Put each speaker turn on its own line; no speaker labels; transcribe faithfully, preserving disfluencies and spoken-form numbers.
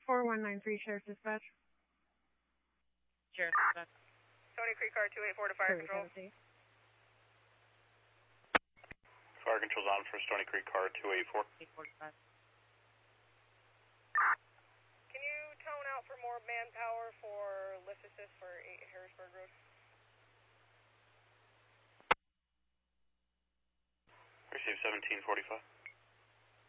four one nine three, Sheriff Dispatch.
Sheriff Dispatch.
Stony Creek car two eight four to fire
Sorry,
control.
Tennessee.
Fire control's on for Stony Creek car two eight four.
eight forty-five.
Can you tone out for more manpower for lift assist for eight Harrisburg Road?
Receive seventeen forty-five.